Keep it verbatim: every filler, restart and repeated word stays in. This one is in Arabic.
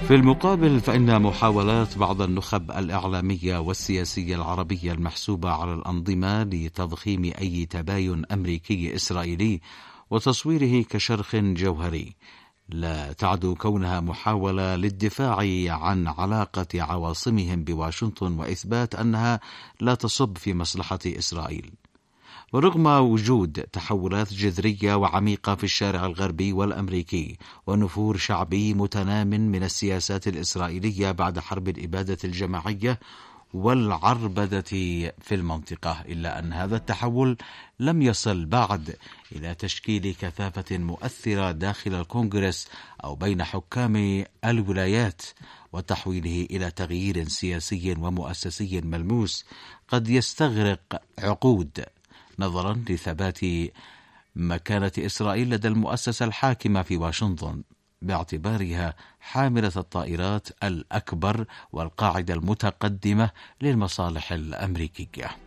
في المقابل، فإن محاولات بعض النخب الإعلامية والسياسية العربية المحسوبة على الأنظمة لتضخيم أي تباين أمريكي إسرائيلي وتصويره كشرخ جوهري لا تعدو كونها محاولة للدفاع عن علاقة عواصمهم بواشنطن وإثبات أنها لا تصب في مصلحة إسرائيل. ورغم وجود تحولات جذرية وعميقة في الشارع الغربي والأمريكي ونفور شعبي متنام من السياسات الإسرائيلية بعد حرب الإبادة الجماعية والعربدة في المنطقة، إلا أن هذا التحول لم يصل بعد إلى تشكيل كثافة مؤثرة داخل الكونغرس أو بين حكام الولايات وتحويله إلى تغيير سياسي ومؤسسي ملموس قد يستغرق عقود، نظرا لثبات مكانة إسرائيل لدى المؤسسة الحاكمة في واشنطن باعتبارها حاملة الطائرات الأكبر والقاعدة المتقدمة للمصالح الأمريكية.